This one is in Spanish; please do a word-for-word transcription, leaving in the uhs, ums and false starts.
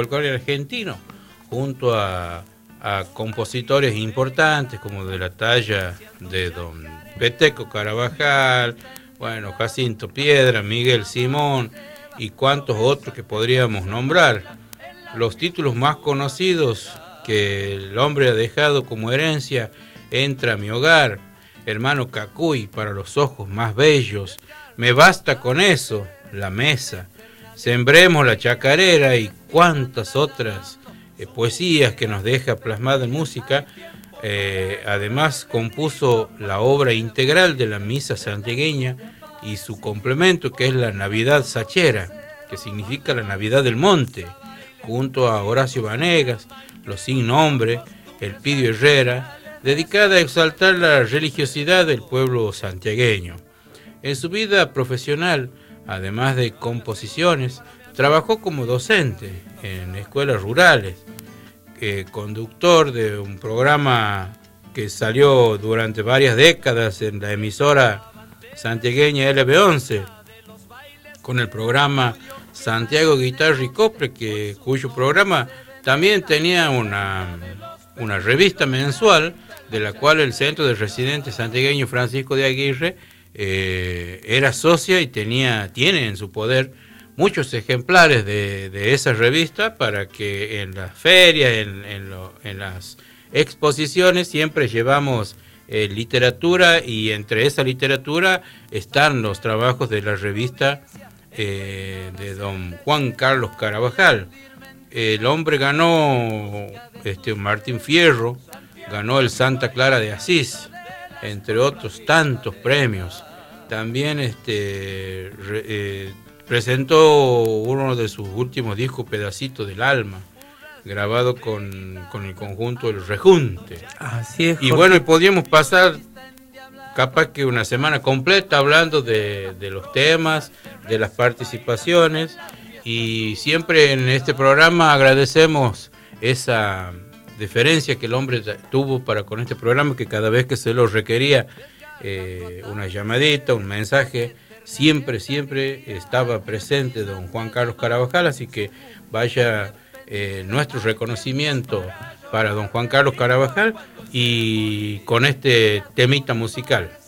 folclore argentino, junto a, a compositores importantes como de la talla de don Peteco Carabajal, bueno, Jacinto Piedra, Miguel Simón y cuantos otros que podríamos nombrar. Los títulos más conocidos que el hombre ha dejado como herencia: Entra a mi hogar, Hermano Cacuy, Para los ojos más bellos, Me basta con eso, La mesa, Sembremos la chacarera y cuantas otras eh, poesías que nos deja plasmada en música. Eh, además compuso la obra integral de la misa santiagueña y su complemento, que es la Navidad Sachera, que significa la Navidad del Monte, junto a Horacio Vanegas, Los Sin Nombre, Elpidio Herrera, dedicada a exaltar la religiosidad del pueblo santiagueño. En su vida profesional, además de composiciones, trabajó como docente en escuelas rurales, eh, conductor de un programa que salió durante varias décadas en la emisora santiagueña L B once, con el programa Santiago Guitarra y Copre, que, cuyo programa también tenía una, una revista mensual, de la cual el Centro de Residentes Santiagueño Francisco de Aguirre eh, era socia y tenía, tiene en su poder muchos ejemplares de, de esa revista, para que en las ferias, en, en, lo, en las exposiciones, siempre llevamos eh, literatura, y entre esa literatura están los trabajos de la revista eh, de don Juan Carlos Carabajal. El hombre ganó, este, Martín Fierro, ganó el Santa Clara de Asís, entre otros tantos premios. También este, re, eh, presentó uno de sus últimos discos, Pedacito del Alma, grabado con, con el conjunto El Rejunte. Así es, y bueno, y podríamos pasar capaz que una semana completa hablando de, de los temas, de las participaciones, y siempre en este programa agradecemos esa deferencia que el hombre tuvo para con este programa, que cada vez que se lo requería, eh, una llamadita, un mensaje, siempre, siempre estaba presente don Juan Carlos Carabajal. Así que vaya eh, nuestro reconocimiento para don Juan Carlos Carabajal, y con este temita musical.